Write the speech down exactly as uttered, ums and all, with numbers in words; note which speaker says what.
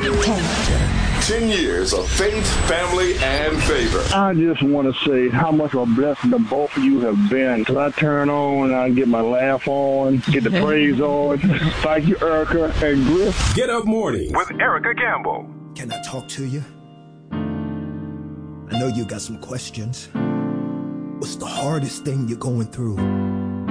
Speaker 1: ten.
Speaker 2: Ten years of faith, family, and favor.
Speaker 3: I just want to say how much of a blessing the both of you have been. Because I turn on and I get my laugh on, get the praise on. Thank you, Erica and Griff.
Speaker 4: Get Up Morning
Speaker 2: With Erica Campbell.
Speaker 5: Can I talk to you? I know you got some questions. What's the hardest thing you're going through?